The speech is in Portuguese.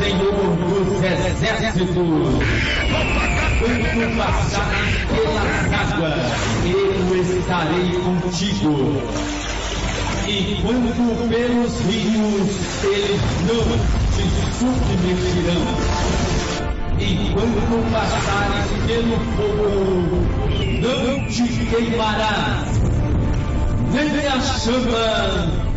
Senhor dos Exércitos. Quando passares pelas águas, eu estarei contigo. E quando pelos rios, eles não te submergirão. E quando passares pelo fogo, não te queimarás, nem a chama